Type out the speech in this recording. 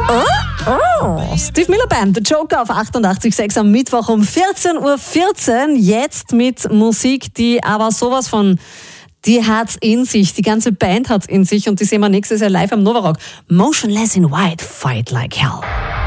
Steve Miller Band, The Joker auf 88.6 am Mittwoch um 14.14 Uhr. Jetzt mit Musik, die aber sowas von, die hat's in sich. Die ganze Band hat's in sich und die sehen wir nächstes Jahr live am Novarock. Motionless in White, Fight Like Hell.